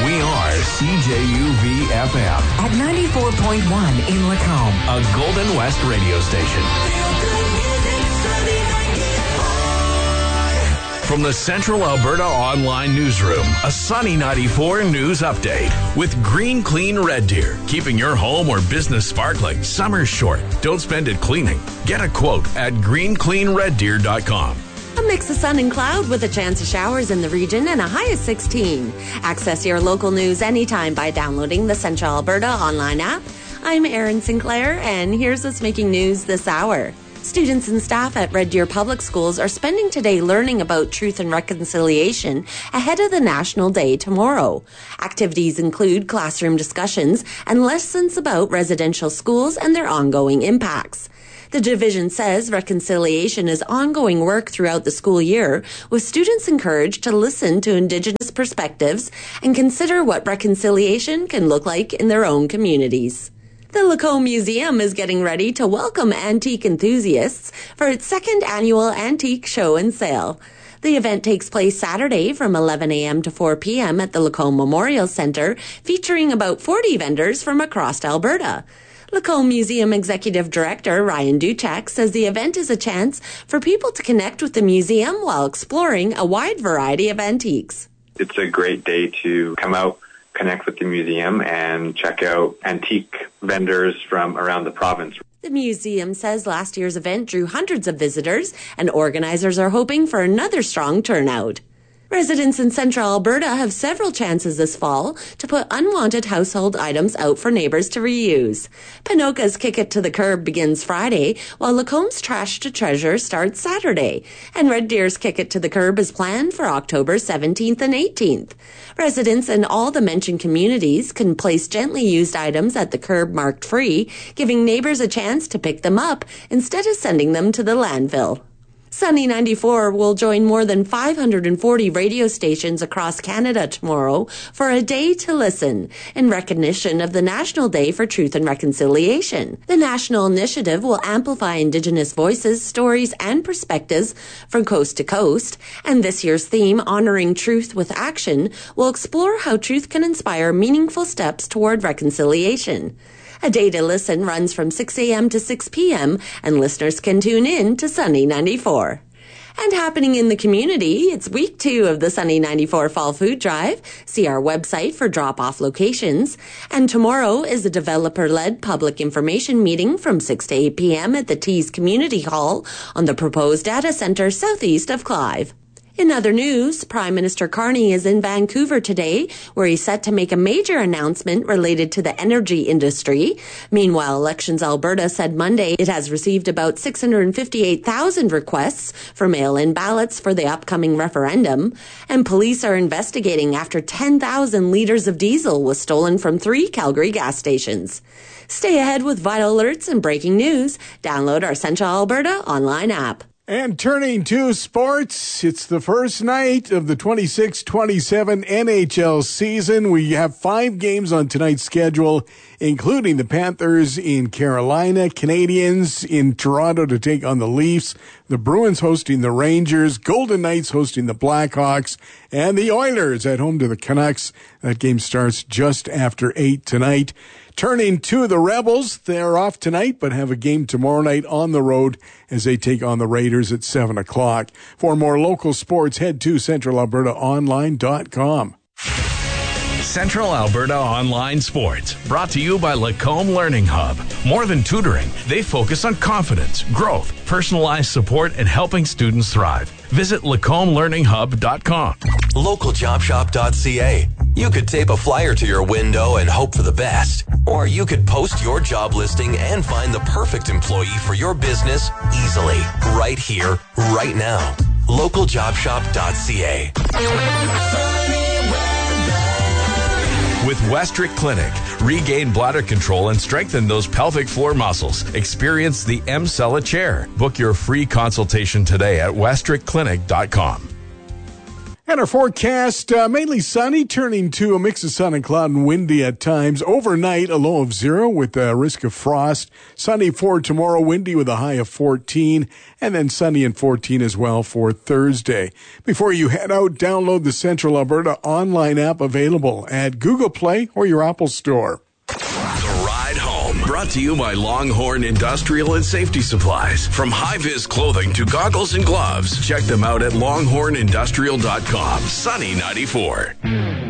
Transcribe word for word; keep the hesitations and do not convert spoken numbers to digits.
We are C J U V F M at ninety-four point one in Lacombe, a Golden West radio station. From the Central Alberta Online Newsroom, a Sunny ninety-four news update with Green Clean Red Deer. Keeping your home or business sparkling. Summer's short. Don't spend it cleaning. Get a quote at green clean red deer dot com. A mix of sun and cloud with a chance of showers in the region and a high of sixteen. Access your local news anytime by downloading the Central Alberta online app. I'm Erin Sinclair, and here's what's making news this hour. Students and staff at Red Deer Public Schools are spending today learning about truth and reconciliation ahead of the National Day tomorrow. Activities include classroom discussions and lessons about residential schools and their ongoing impacts. The division says reconciliation is ongoing work throughout the school year, with students encouraged to listen to Indigenous perspectives and consider what reconciliation can look like in their own communities. The Lacombe Museum is getting ready to welcome antique enthusiasts for its second annual antique show and sale. The event takes place Saturday from eleven a.m. to four p.m. at the Lacombe Memorial Centre, featuring about forty vendors from across Alberta. Lacombe Museum Executive Director Ryan Duchek says the event is a chance for people to connect with the museum while exploring a wide variety of antiques. It's a great day to come out, connect with the museum, and check out antique vendors from around the province. The museum says last year's event drew hundreds of visitors, and organizers are hoping for another strong turnout. Residents in Central Alberta have several chances this fall to put unwanted household items out for neighbours to reuse. Pinoca's Kick It to the Curb begins Friday, while Lacombe's Trash to Treasure starts Saturday. And Red Deer's Kick It to the Curb is planned for October seventeenth and eighteenth. Residents in all the mentioned communities can place gently used items at the curb marked free, giving neighbours a chance to pick them up instead of sending them to the landfill. Sunny ninety-four will join more than five hundred forty radio stations across Canada tomorrow for a day to listen in recognition of the National Day for Truth and Reconciliation. The national initiative will amplify Indigenous voices, stories, and perspectives from coast to coast, and this year's theme, Honoring Truth with Action, will explore how truth can inspire meaningful steps toward reconciliation. A day to listen runs from six a.m. to six p.m., and listeners can tune in to Sunny ninety-four. And happening in the community, it's week two of the Sunny ninety-four Fall Food Drive. See our website for drop-off locations. And tomorrow is a developer-led public information meeting from six to eight p.m. at the Tees Community Hall on the proposed data center southeast of Clive. In other news, Prime Minister Carney is in Vancouver today, where he's set to make a major announcement related to the energy industry. Meanwhile, Elections Alberta said Monday it has received about six hundred fifty-eight thousand requests for mail-in ballots for the upcoming referendum, and police are investigating after ten thousand litres of diesel was stolen from three Calgary gas stations. Stay ahead with vital alerts and breaking news. Download our Central Alberta online app. And turning to sports, it's the first night of the twenty-six twenty-seven N H L season. We have five games on tonight's schedule, including the Panthers in Carolina, Canadians in Toronto to take on the Leafs, the Bruins hosting the Rangers, Golden Knights hosting the Blackhawks, and the Oilers at home to the Canucks. That game starts just after eight tonight. Turning to the Rebels, they're off tonight, but have a game tomorrow night on the road as they take on the Raiders at seven o'clock. For more local sports, head to central alberta online dot com. Central Alberta Online Sports, brought to you by Lacombe Learning Hub. More than tutoring, they focus on confidence, growth, personalized support, and helping students thrive. Visit lacombe learning hub dot com. local job shop dot c a. You could tape a flyer to your window and hope for the best. Or you could post your job listing and find the perfect employee for your business easily, right here, right now. local job shop dot c a. With Westrick Clinic, regain bladder control and strengthen those pelvic floor muscles. Experience the M-Cella chair. Book your free consultation today at westrick clinic dot com. And our forecast, uh, mainly sunny, turning to a mix of sun and cloud and windy at times. Overnight, a low of zero with a risk of frost. Sunny for tomorrow, windy with a high of fourteen. And then sunny and fourteen as well for Thursday. Before you head out, download the Central Alberta online app available at Google Play or your Apple Store. The Ride Home, brought to you by Longhorn Industrial and Safety Supplies. From high-vis clothing to goggles and gloves, check them out at longhorn industrial dot com. Sunny ninety-four.